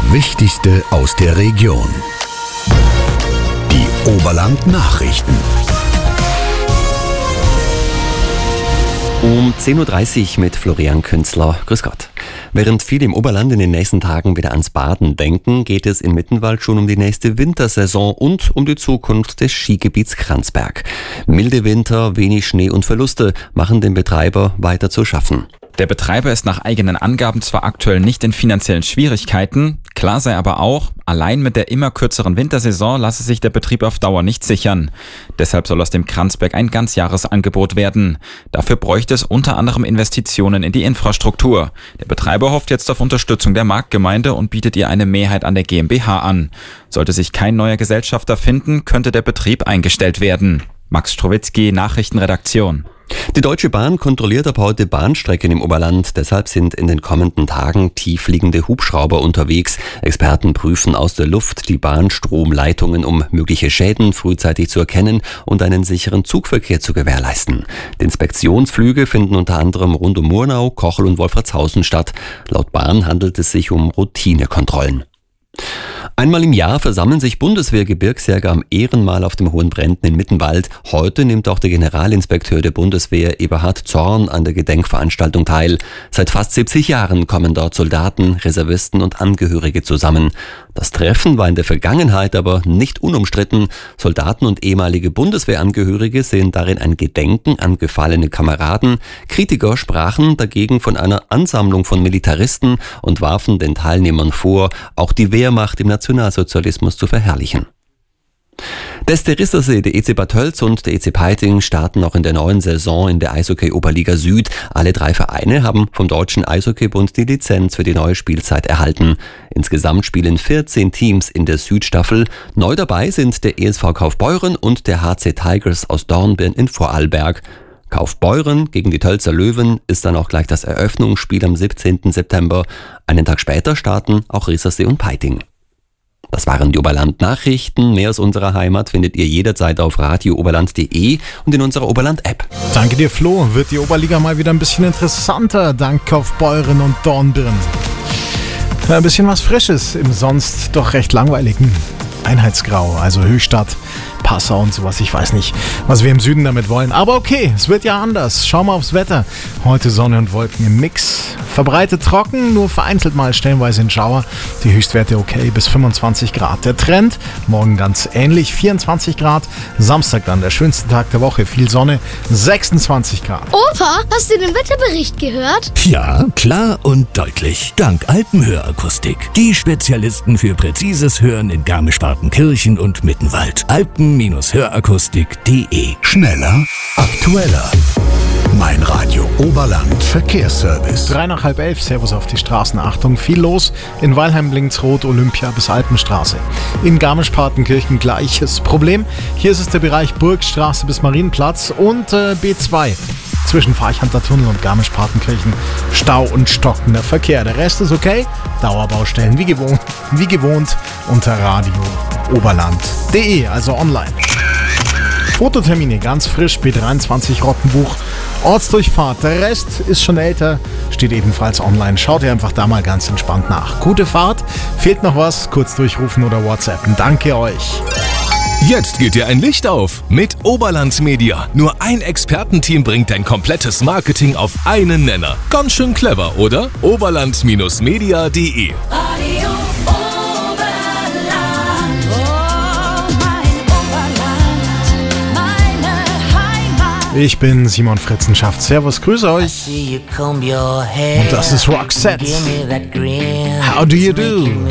Wichtigste aus der Region. Die Oberland-Nachrichten. Um 10.30 Uhr mit Florian Künzler. Grüß Gott. Während viele im Oberland in den nächsten Tagen wieder ans Baden denken, geht es in Mittenwald schon um die nächste Wintersaison und um die Zukunft des Skigebiets Kranzberg. Milde Winter, wenig Schnee und Verluste machen dem Betreiber weiter zu schaffen. Der Betreiber ist nach eigenen Angaben zwar aktuell nicht in finanziellen Schwierigkeiten, klar sei aber auch, allein mit der immer kürzeren Wintersaison lasse sich der Betrieb auf Dauer nicht sichern. Deshalb soll aus dem Kranzberg ein Ganzjahresangebot werden. Dafür bräuchte es unter anderem Investitionen in die Infrastruktur. Der Betreiber hofft jetzt auf Unterstützung der Marktgemeinde und bietet ihr eine Mehrheit an der GmbH an. Sollte sich kein neuer Gesellschafter finden, könnte der Betrieb eingestellt werden. Max Strowitzki, Nachrichtenredaktion. Die Deutsche Bahn kontrolliert ab heute Bahnstrecken im Oberland. Deshalb sind in den kommenden Tagen tiefliegende Hubschrauber unterwegs. Experten prüfen aus der Luft die Bahnstromleitungen, um mögliche Schäden frühzeitig zu erkennen und einen sicheren Zugverkehr zu gewährleisten. Die Inspektionsflüge finden unter anderem rund um Murnau, Kochel und Wolfratshausen statt. Laut Bahn handelt es sich um Routinekontrollen. Einmal im Jahr versammeln sich Bundeswehr-Gebirgsjäger am Ehrenmal auf dem Hohen Brendten in Mittenwald. Heute nimmt auch der Generalinspekteur der Bundeswehr, Eberhard Zorn, an der Gedenkveranstaltung teil. Seit fast 70 Jahren kommen dort Soldaten, Reservisten und Angehörige zusammen. Das Treffen war in der Vergangenheit aber nicht unumstritten. Soldaten und ehemalige Bundeswehrangehörige sehen darin ein Gedenken an gefallene Kameraden. Kritiker sprachen dagegen von einer Ansammlung von Militaristen und warfen den Teilnehmern vor, auch die Wehrmacht im Nationalsozialismus zu verherrlichen. Der Sterissersee, der EC Bad Tölz und der EC Peiting starten auch in der neuen Saison in der Eishockey-Oberliga Süd. Alle 3 Vereine haben vom Deutschen Eishockeybund die Lizenz für die neue Spielzeit erhalten. Insgesamt spielen 14 Teams in der Südstaffel. Neu dabei sind der ESV Kaufbeuren und der HC Tigers aus Dornbirn in Vorarlberg. Kaufbeuren gegen die Tölzer Löwen ist dann auch gleich das Eröffnungsspiel am 17. September. Einen Tag später starten auch Rissersee und Peiting. Das waren die Oberland-Nachrichten. Mehr aus unserer Heimat findet ihr jederzeit auf radiooberland.de und in unserer Oberland-App. Danke dir, Flo. Wird die Oberliga mal wieder ein bisschen interessanter, dank Kaufbeuren und Dornbirn. Ein bisschen was Frisches im sonst doch recht langweiligen Einheitsgrau, also Höchstadt, Passau und sowas. Ich weiß nicht, was wir im Süden damit wollen. Aber okay, es wird ja anders. Schau mal aufs Wetter. Heute Sonne und Wolken im Mix. Verbreitet trocken, nur vereinzelt mal stellenweise in Schauer. Die Höchstwerte okay bis 25 Grad. Der Trend, morgen ganz ähnlich, 24 Grad. Samstag dann der schönste Tag der Woche. Viel Sonne, 26 Grad. Opa, hast du den Wetterbericht gehört? Ja, klar und deutlich. Dank Alpenhörakustik. Die Spezialisten für präzises Hören in Garmisch-Partenkirchen und Mittenwald. Alpen-Hörakustik.de. Schneller, aktueller. Mein Radio Oberland Verkehrsservice. 3 nach halb 11, Servus auf die Straßen. Achtung, viel los. In Weilheim links rot, Olympia bis Alpenstraße. In Garmisch-Partenkirchen gleiches Problem. Hier ist es der Bereich Burgstraße bis Marienplatz und B2. Zwischen Farchanter Tunnel und Garmisch-Partenkirchen Stau und stockender Verkehr. Der Rest ist okay. Dauerbaustellen wie gewohnt unter radiooberland.de, also online. Fototermine ganz frisch, B23 Rottenbuch, Ortsdurchfahrt. Der Rest ist schon älter, steht ebenfalls online. Schaut ihr einfach da mal ganz entspannt nach. Gute Fahrt, fehlt noch was, kurz durchrufen oder WhatsAppen. Danke euch. Jetzt geht dir ein Licht auf mit Oberland Media. Nur ein Expertenteam bringt dein komplettes Marketing auf einen Nenner. Ganz schön clever, oder? Oberland-media.de. Ich bin Simon Fritzenschaft. Servus, grüße euch. Und das ist Roxette. How do you do?